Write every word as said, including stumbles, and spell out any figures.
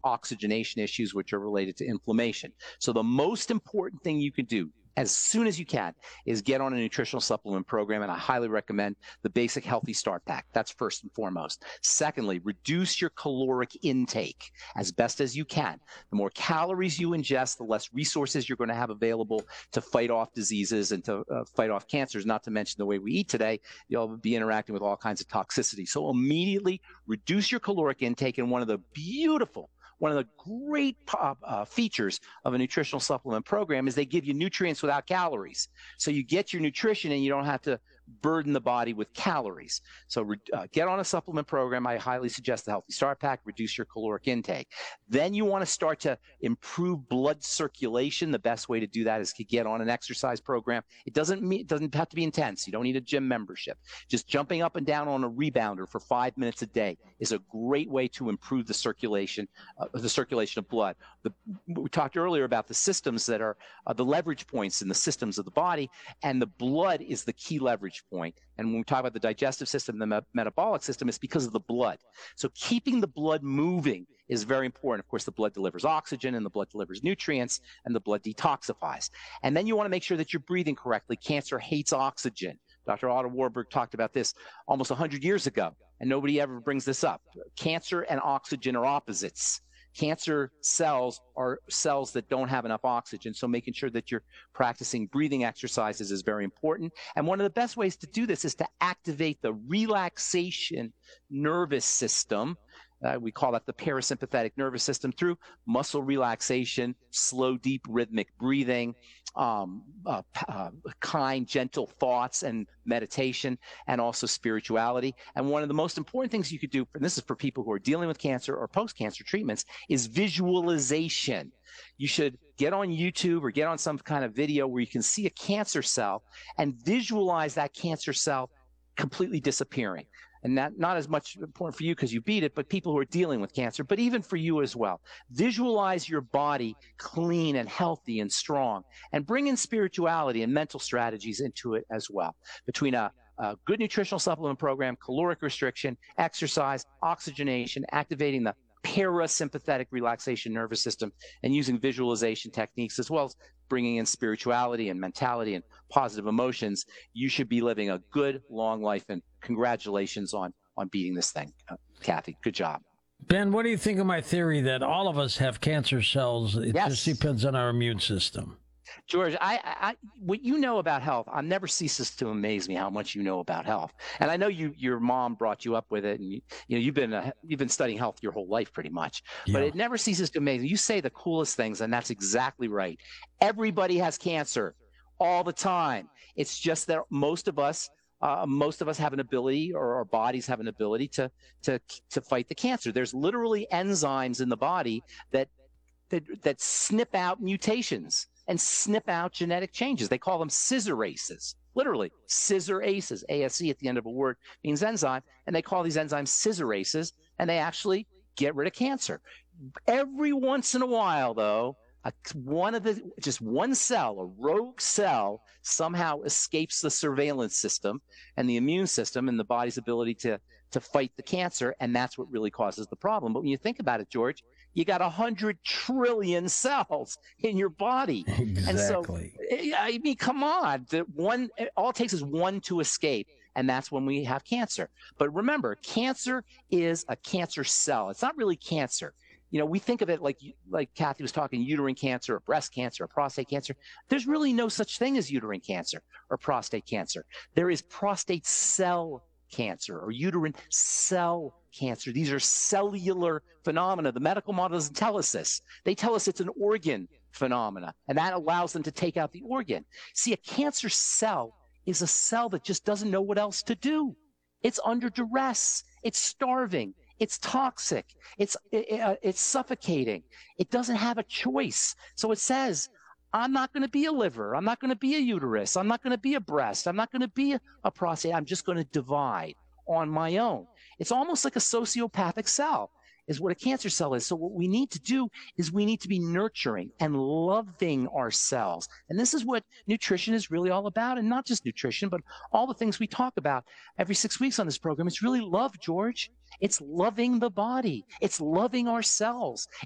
oxygenation issues, which are related to inflammation. So the most important thing you can do as soon as you can is get on a nutritional supplement program, and I highly recommend the Basic Healthy Start Pack. That's first and foremost. Secondly, reduce your caloric intake as best as you can. The more calories you ingest, the less resources you're going to have available to fight off diseases and to uh, fight off cancers, not to mention the way we eat today. You'll be interacting with all kinds of toxicity. So immediately reduce your caloric intake, and one of the beautiful One of the great uh, features of a nutritional supplement program is they give you nutrients without calories. So you get your nutrition and you don't have to burden the body with calories. So uh, get on a supplement program. I highly suggest the Healthy Start Pack. Reduce your caloric intake. Then you want to start to improve blood circulation. The best way to do that is to get on an exercise program. It doesn't mean, it doesn't have to be intense. You don't need a gym membership. Just jumping up and down on a rebounder for five minutes a day is a great way to improve the circulation, uh, the circulation of blood. The, we talked earlier about the systems that are uh, the leverage points in the systems of the body, and the blood is the key leverage point. And when we talk about the digestive system, the me metabolic system, it's because of the blood. So keeping the blood moving is very important. Of course, the blood delivers oxygen, and the blood delivers nutrients, and the blood detoxifies. And then you want to make sure that you're breathing correctly. Cancer hates oxygen. Doctor Otto Warburg talked about this almost one hundred years ago, and nobody ever brings this up. Cancer and oxygen are opposites. Cancer cells are cells that don't have enough oxygen, so making sure that you're practicing breathing exercises is very important. And one of the best ways to do this is to activate the relaxation nervous system. Uh, we call that the parasympathetic nervous system, through muscle relaxation, slow, deep, rhythmic breathing, um, uh, uh, kind, gentle thoughts and meditation, and also spirituality. And one of the most important things you could do, and this is for people who are dealing with cancer or post-cancer treatments, is visualization. You should get on YouTube or get on some kind of video where you can see a cancer cell and visualize that cancer cell completely disappearing. And that not as much important for you because you beat it, but people who are dealing with cancer, but even for you as well. Visualize your body clean and healthy and strong, and bring in spirituality and mental strategies into it as well. Between a, a good nutritional supplement program, caloric restriction, exercise, oxygenation, activating the parasympathetic relaxation nervous system, and using visualization techniques, as well as bringing in spirituality and mentality and positive emotions, you should be living a good, long life. And congratulations on, on beating this thing, uh, Kathy. Good job. Ben, what do you think of my theory that all of us have cancer cells? It yes. just depends on our immune system. George, I, I, what you know about health, I never ceases to amaze me how much you know about health. And I know you, your mom brought you up with it, and you, you know you've been uh, you've been studying health your whole life pretty much. Yeah. But it never ceases to amaze me. You say the coolest things, and that's exactly right. Everybody has cancer all the time. It's just that most of us, uh, most of us have an ability, or our bodies have an ability to to to fight the cancer. There's literally enzymes in the body that that that snip out mutations and snip out genetic changes. They call them scissораces, literally scissor-aces. A S E at the end of a word means enzyme, and they call these enzymes scissor-aces, and they actually get rid of cancer. Every once in a while, though, a, one of the, just one cell, a rogue cell, somehow escapes the surveillance system and the immune system and the body's ability to, to fight the cancer, and that's what really causes the problem. But when you think about it, George, you got a hundred trillion cells in your body. Exactly. And so, I mean, come on. The one, all it takes is one to escape, and that's when we have cancer. But remember, cancer is a cancer cell. It's not really cancer. You know, we think of it like, like Kathy was talking, uterine cancer or breast cancer or prostate cancer. There's really no such thing as uterine cancer or prostate cancer. There is prostate cell cancer or uterine cell cancer. These are cellular phenomena. The medical model doesn't tell us this. They tell us it's an organ phenomena, and that allows them to take out the organ. See, a cancer cell is a cell that just doesn't know what else to do. It's under duress. It's starving. It's toxic. It's, it, uh, it's suffocating. It doesn't have a choice. So it says, I'm not going to be a liver. I'm not going to be a uterus. I'm not going to be a breast. I'm not going to be a, a prostate. I'm just going to divide on my own. It's almost like a sociopathic cell is what a cancer cell is. So what we need to do is we need to be nurturing and loving our cells. And this is what nutrition is really all about. And not just nutrition, but all the things we talk about every six weeks on this program. It's really love, George. It's loving the body. It's loving our cells.